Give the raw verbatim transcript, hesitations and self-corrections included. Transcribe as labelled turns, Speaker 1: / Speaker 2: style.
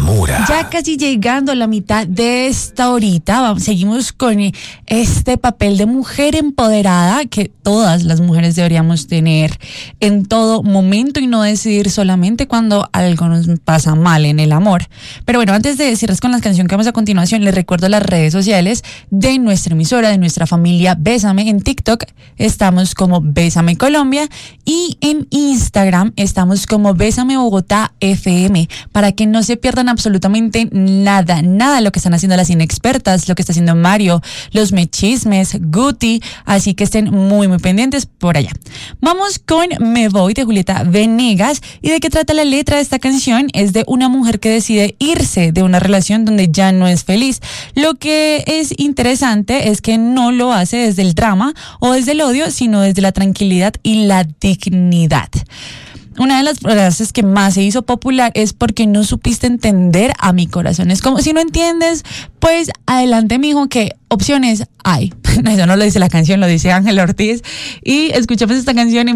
Speaker 1: Mura.
Speaker 2: Ya casi llegando a la mitad de esta horita, vamos, seguimos con este papel de mujer empoderada que todas las mujeres deberíamos tener en todo momento y no decidir solamente cuando algo nos pasa mal en el amor. Pero bueno, antes de decirles con la canción que vamos a continuación, les recuerdo las redes sociales de nuestra emisora, de nuestra familia Bésame. En TikTok estamos como Bésame Colombia y en Instagram estamos como Bésame Bogotá F M, para que no se pierdan absolutamente nada, nada de lo que están haciendo las inexpertas, lo que está haciendo Mario, los mechismes, Guti, así que estén muy muy pendientes por allá. Vamos con Me Voy de Julieta Venegas. ¿Y de qué trata la letra de esta canción? Es de una mujer que decide irse de una relación donde ya no es feliz. Lo que es interesante es que no lo hace desde el drama o desde el odio, sino desde la tranquilidad y la dignidad. Una de las frases que más se hizo popular es porque no supiste entender a mi corazón. Es como, si no entiendes, pues adelante, mijo, que opciones hay. Eso no lo dice la canción, lo dice Ángel Ortiz. Y escuchamos esta canción en